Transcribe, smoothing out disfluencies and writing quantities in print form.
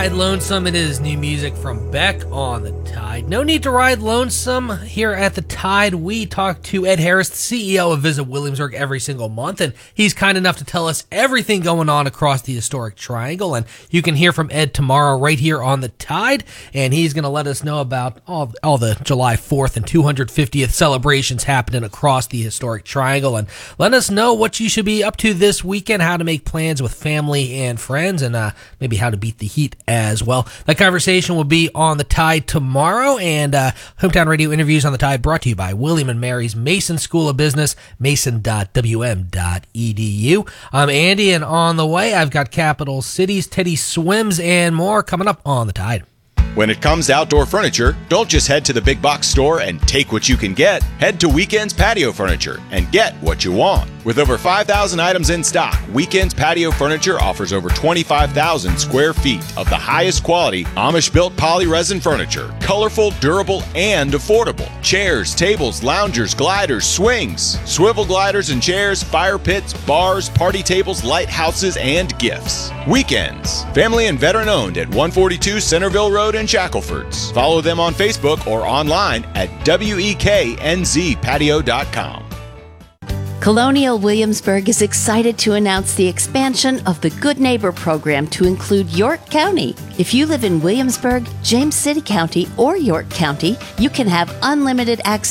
ride lonesome. It is new music from Beck on the Tide. No need to ride lonesome. Here at the Tide, we talk to Ed Harris, the CEO of Visit Williamsburg, every single month, and he's kind enough to tell us everything going on across the historic Triangle. And you can hear from Ed tomorrow right here on the Tide, and he's going to let us know about all the July 4th and 250th celebrations happening across the historic Triangle, and let us know what you should be up to this weekend, how to make plans with family and friends, and maybe how to beat the heat as well. That conversation will be on the Tide tomorrow, and Hometown Radio Interviews on the Tide brought to you by William & Mary's Mason School of Business, mason.wm.edu. I'm Andy, and on the way, I've got Capital Cities, Teddy Swims, and more coming up on the Tide. When it comes to outdoor furniture, don't just head to the big box store and take what you can get. Head to Weekends Patio Furniture and get what you want. With over 5,000 items in stock, Weekends Patio Furniture offers over 25,000 square feet of the highest quality Amish-built poly-resin furniture. Colorful, durable, and affordable. Chairs, tables, loungers, gliders, swings, swivel gliders and chairs, fire pits, bars, party tables, lighthouses, and gifts. Weekends. Family and veteran owned at 142 Centerville Road in Shacklefords. Follow them on Facebook or online at WEKNZpatio.com. Colonial Williamsburg is excited to announce the expansion of the Good Neighbor program to include York County. If you live in Williamsburg, James City County, or York County, you can have unlimited access